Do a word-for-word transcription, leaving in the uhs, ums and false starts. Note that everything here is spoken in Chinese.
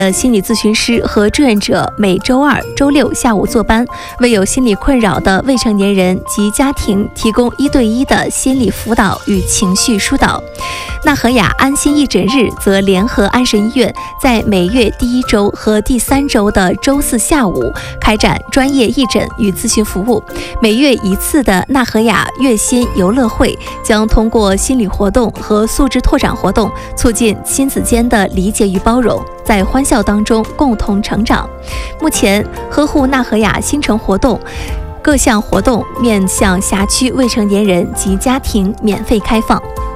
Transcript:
呃，心理咨询师和志愿者每周二、周六下午坐班，为有心理困扰的未成年人及家庭提供一对一的心理辅导与情绪疏导。纳和雅安心义诊日则联合安神医院，在每月第一周和第三周的周四下午开展专业义诊与咨询服务。每月一次的纳和雅月心游乐会将通过心理活动和素质拓展活动，促进亲子间的理解与包容，在欢笑当中共同成长。目前，呵护纳和雅新城活动各项活动面向辖区未成年人及家庭免费开放。